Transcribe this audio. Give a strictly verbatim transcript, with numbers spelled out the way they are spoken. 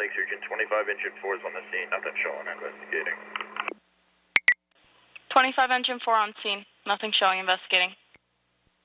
Lake Region twenty-five engine four is on the scene, nothing showing, investigating. twenty-five engine four on scene, nothing showing, investigating.